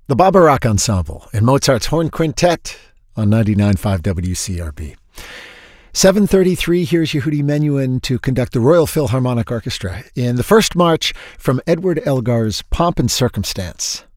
The Barbara Ensemble and Mozart's Horn Quintet on 99.5 WCRB. 7:33, here's Yehudi Menuhin to conduct the Royal Philharmonic Orchestra in the first march from Edward Elgar's Pomp and Circumstance.